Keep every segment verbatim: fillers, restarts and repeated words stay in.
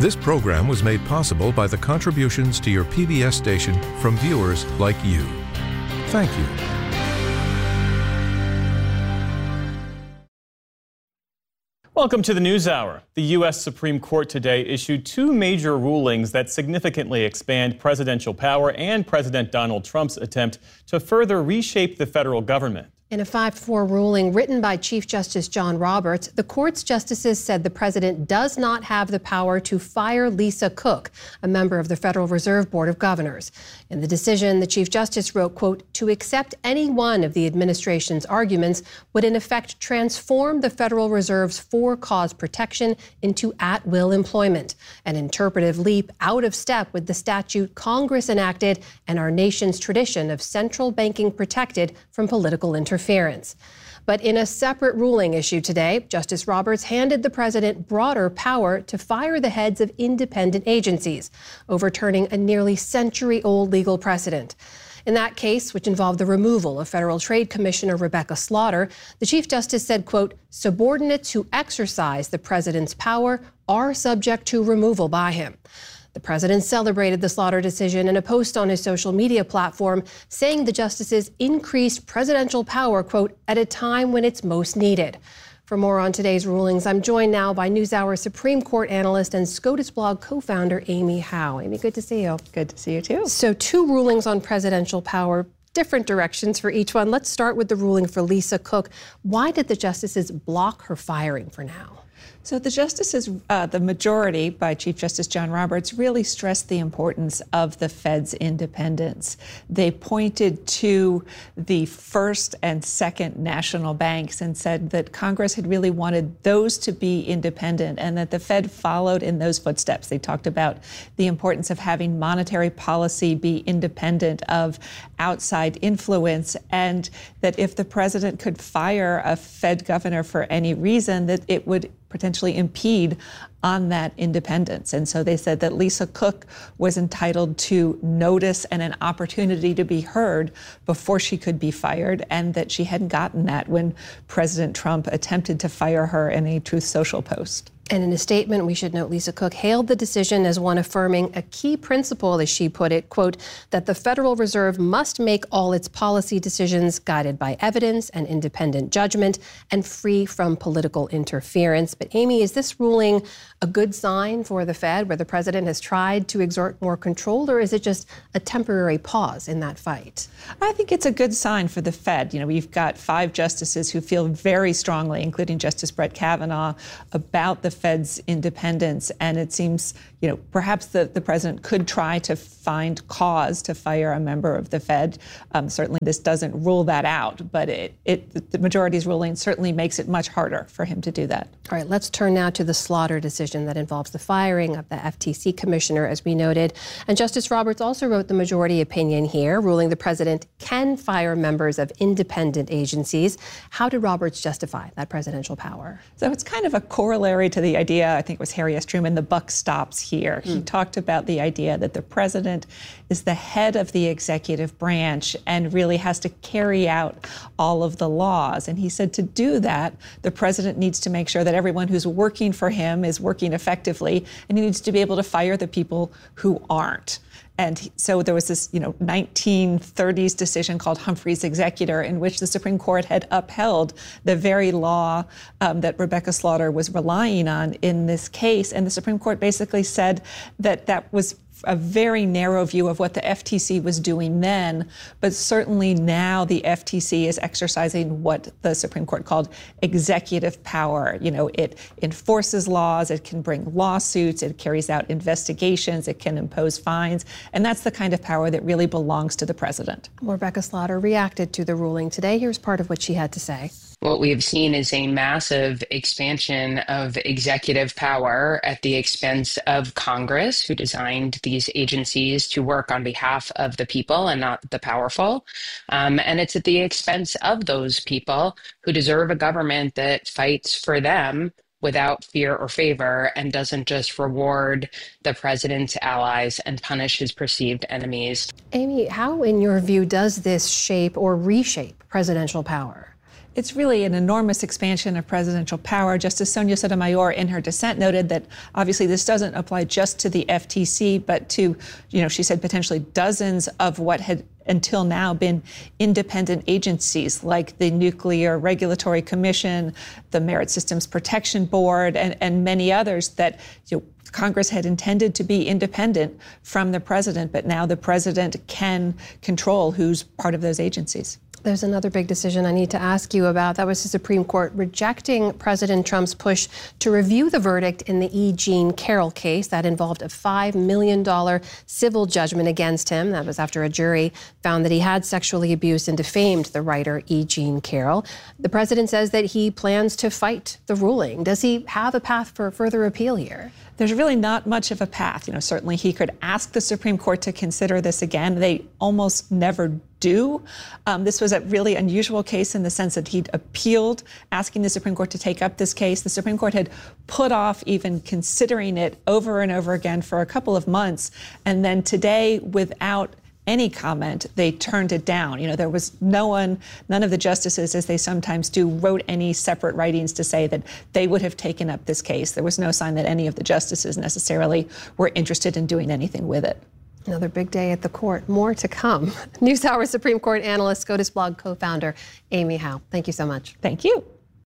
This program was made possible by the contributions to your P B S station from viewers like you. Thank you. Welcome to the NewsHour. The U S Supreme Court today issued two major rulings that significantly expand presidential power and President Donald Trump's attempt to further reshape the federal government. In a five four ruling written by Chief Justice John Roberts, the court's justices said the president does not have the power to fire Lisa Cook, a member of the Federal Reserve Board of Governors. In the decision, the Chief Justice wrote, quote, "To accept any one of the administration's arguments would in effect transform the Federal Reserve's for-cause protection into at-will employment, an interpretive leap out of step with the statute Congress enacted and our nation's tradition of central banking protected from political interference." Interference. But in a separate ruling issued today, Justice Roberts handed the president broader power to fire the heads of independent agencies, overturning a nearly century-old legal precedent. In that case, which involved the removal of Federal Trade Commissioner Rebecca Slaughter, the Chief Justice said, quote, "Subordinates who exercise the president's power are subject to removal by him." The president celebrated the Slaughter decision in a post on his social media platform, saying the justices increased presidential power, quote, "at a time when it's most needed." For more on today's rulings, I'm joined now by NewsHour Supreme Court analyst and SCOTUS blog co-founder Amy Howe. Amy, good to see you. Good to see you too. So two rulings on presidential power, different directions for each one. Let's start with the ruling for Lisa Cook. Why did the justices block her firing for now? So the justices, uh, the majority by Chief Justice John Roberts, really stressed the importance of the Fed's independence. They pointed to the first and second national banks and said that Congress had really wanted those to be independent and that the Fed followed in those footsteps. They talked about the importance of having monetary policy be independent of outside influence, and that if the president could fire a Fed governor for any reason, that it would potentially impede on that independence. And so they said that Lisa Cook was entitled to notice and an opportunity to be heard before she could be fired, and that she hadn't gotten that when President Trump attempted to fire her in a Truth Social post. And in a statement, we should note Lisa Cook hailed the decision as one affirming a key principle, as she put it, quote, that the Federal Reserve must make all its policy decisions guided by evidence and independent judgment and free from political interference. But Amy, is this ruling a good sign for the Fed, where the president has tried to exert more control, or is it just a temporary pause in that fight? I think it's a good sign for the Fed. You know, we've got five justices who feel very strongly, including Justice Brett Kavanaugh, about the Fed's independence. And it seems, you know, perhaps the, the president could try to find cause to fire a member of the Fed. Um, certainly this doesn't rule that out, but it, it the majority's ruling certainly makes it much harder for him to do that. All right, let's turn now to the Slaughter decision that involves the firing of the F T C commissioner, as we noted. And Justice Roberts also wrote the majority opinion here, ruling the president can fire members of independent agencies. How did Roberts justify that presidential power? So it's kind of a corollary to the idea, I think it was Harry S. Truman, the buck stops here. Mm. He talked about the idea that the president is the head of the executive branch and really has to carry out all of the laws. And he said to do that, the president needs to make sure that everyone who's working for him is working effectively, and he needs to be able to fire the people who aren't. And so there was this, you know, nineteen thirties decision called Humphrey's Executor, in which the Supreme Court had upheld the very law um, that Rebecca Slaughter was relying on in this case. And the Supreme Court basically said that that was a very narrow view of what the F T C was doing then, but certainly now the F T C is exercising what the Supreme Court called executive power. You know, it enforces laws, it can bring lawsuits, it carries out investigations, it can impose fines, and that's the kind of power that really belongs to the president. Rebecca Slaughter reacted to the ruling today. Here's part of what she had to say. What we have seen is a massive expansion of executive power at the expense of Congress, who designed these agencies to work on behalf of the people and not the powerful. Um, and it's at the expense of those people who deserve a government that fights for them without fear or favor and doesn't just reward the president's allies and punish his perceived enemies. Amy, how, in your view, does this shape or reshape presidential power? It's really an enormous expansion of presidential power. Justice Sonia Sotomayor, in her dissent, noted that obviously this doesn't apply just to the F T C, but to, you know, she said potentially dozens of what had until now been independent agencies like the Nuclear Regulatory Commission, the Merit Systems Protection Board, and, and many others that, you know, Congress had intended to be independent from the president, but now the president can control who's part of those agencies. There's another big decision I need to ask you about. That was the Supreme Court rejecting President Trump's push to review the verdict in the E. Jean Carroll case that involved a five million dollars civil judgment against him. That was after a jury found that he had sexually abused and defamed the writer E. Jean Carroll. The president says that he plans to fight the ruling. Does he have a path for further appeal here? There's really not much of a path. You know, certainly he could ask the Supreme Court to consider this again. They almost never do. Um, this was a really unusual case in the sense that he'd appealed, asking the Supreme Court to take up this case. The Supreme Court had put off even considering it over and over again for a couple of months. And then today, without any comment, they turned it down. You know, there was no one, none of the justices, as they sometimes do, wrote any separate writings to say that they would have taken up this case. There was no sign that any of the justices necessarily were interested in doing anything with it. Another big day at the court. More to come. NewsHour Supreme Court analyst, SCOTUS Blog co-founder Amy Howe. Thank you so much. Thank you.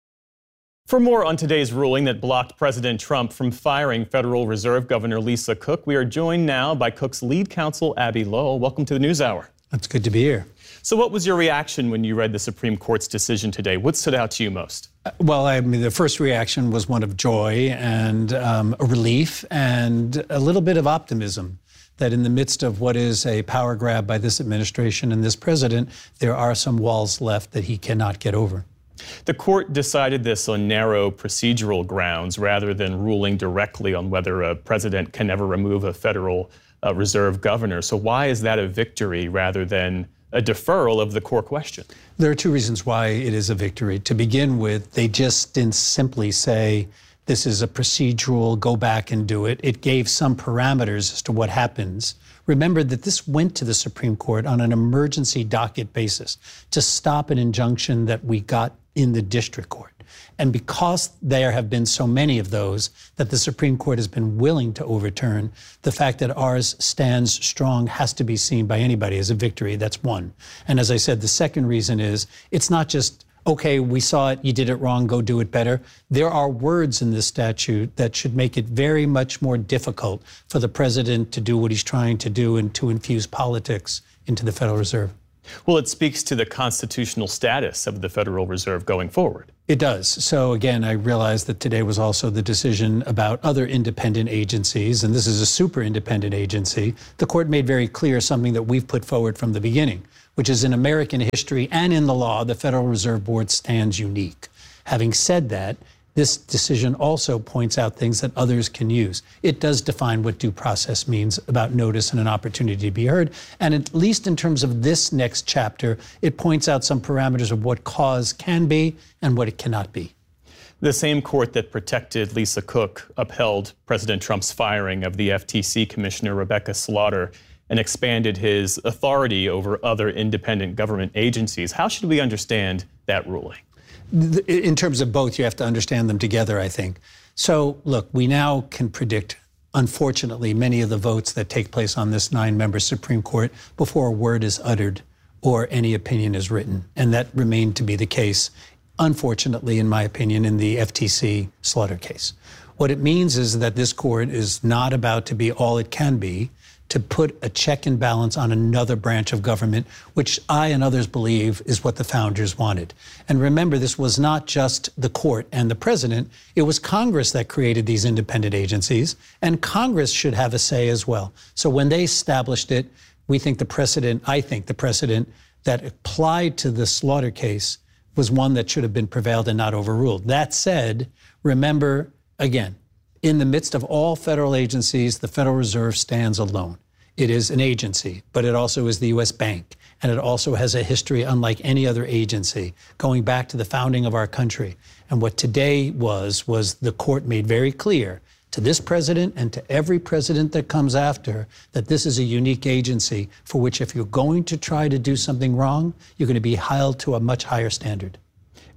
For more on today's ruling that blocked President Trump from firing Federal Reserve Governor Lisa Cook, we are joined now by Cook's lead counsel, Abbe Lowell. Welcome to the NewsHour. It's good to be here. So what was your reaction when you read the Supreme Court's decision today? What stood out to you most? Well, I mean, the first reaction was one of joy and um, a relief and a little bit of optimism that in the midst of what is a power grab by this administration and this president, there are some walls left that he cannot get over. The court decided this on narrow procedural grounds rather than ruling directly on whether a president can ever remove a Federal uh, Reserve governor. So why is that a victory rather than a deferral of the core question? There are two reasons why it is a victory. To begin with, they just didn't simply say, this is a procedural, go back and do it. It gave some parameters as to what happens. Remember that this went to the Supreme Court on an emergency docket basis to stop an injunction that we got in the district court. And because there have been so many of those that the Supreme Court has been willing to overturn, the fact that ours stands strong has to be seen by anybody as a victory. That's one. And as I said, the second reason is it's not just, okay, we saw it, you did it wrong, go do it better. There are words in this statute that should make it very much more difficult for the president to do what he's trying to do and to infuse politics into the Federal Reserve. Well, it speaks to the constitutional status of the Federal Reserve going forward. It does. So again, I realize that today was also the decision about other independent agencies, and this is a super independent agency. The court made very clear something that we've put forward from the beginning, which is in American history and in the law, the Federal Reserve Board stands unique. Having said that, this decision also points out things that others can use. It does define what due process means about notice and an opportunity to be heard. And at least in terms of this next chapter, it points out some parameters of what cause can be and what it cannot be. The same court that protected Lisa Cook upheld President Trump's firing of the F T C Commissioner Rebecca Slaughter and expanded his authority over other independent government agencies. How should we understand that ruling? In terms of both, you have to understand them together, I think. So, look, we now can predict, unfortunately, many of the votes that take place on this nine-member Supreme Court before a word is uttered or any opinion is written. And that remained to be the case, unfortunately, in my opinion, in the F T C Slaughter case. What it means is that this court is not about to be all it can be, to put a check and balance on another branch of government, which I and others believe is what the founders wanted. And remember, this was not just the court and the president, it was Congress that created these independent agencies, and Congress should have a say as well. So when they established it, we think the precedent, I think the precedent that applied to the Slaughter case was one that should have been prevailed and not overruled. That said, remember, again, in the midst of all federal agencies, the Federal Reserve stands alone. It is an agency, but it also is the U S Bank, and it also has a history unlike any other agency, going back to the founding of our country. And what today was, was the court made very clear to this president and to every president that comes after that this is a unique agency for which if you're going to try to do something wrong, you're going to be held to a much higher standard.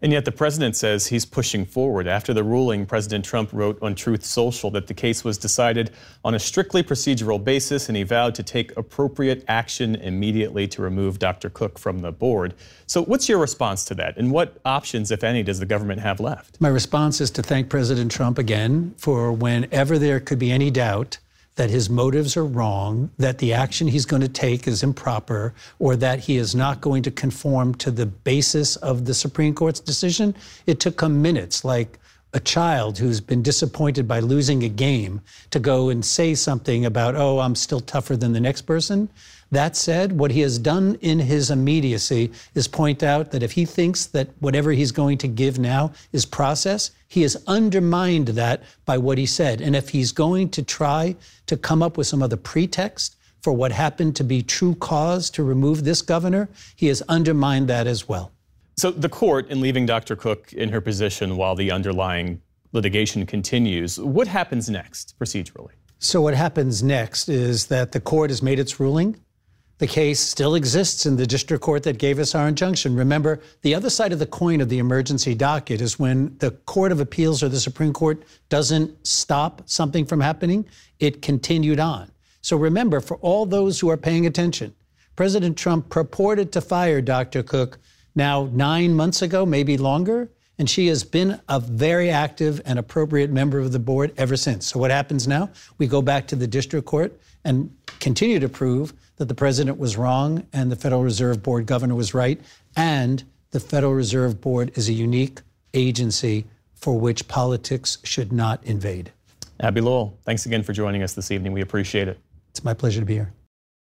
And yet the president says he's pushing forward. After the ruling, President Trump wrote on Truth Social that the case was decided on a strictly procedural basis, and he vowed to take appropriate action immediately to remove Doctor Cook from the board. So what's your response to that? And what options, if any, does the government have left? My response is to thank President Trump again for whenever there could be any doubt that his motives are wrong, that the action he's going to take is improper, or that he is not going to conform to the basis of the Supreme Court's decision. It took him minutes, like a child who's been disappointed by losing a game, to go and say something about, oh, I'm still tougher than the next person. That said, what he has done in his immediacy is point out that if he thinks that whatever he's going to give now is process, he has undermined that by what he said. And if he's going to try to come up with some other pretext for what happened to be true cause to remove this governor, he has undermined that as well. So the court, in leaving Doctor Cook in her position while the underlying litigation continues, what happens next procedurally? So what happens next is that the court has made its ruling. The case still exists in the district court that gave us our injunction. Remember, the other side of the coin of the emergency docket is when the Court of Appeals or the Supreme Court doesn't stop something from happening, it continued on. So remember, for all those who are paying attention, President Trump purported to fire Doctor Cook now nine months ago, maybe longer, and she has been a very active and appropriate member of the board ever since. So what happens now? We go back to the district court and continue to prove that the president was wrong and the Federal Reserve Board governor was right, and the Federal Reserve Board is a unique agency for which politics should not invade. Abbe Lowell, thanks again for joining us this evening. We appreciate it. It's my pleasure to be here.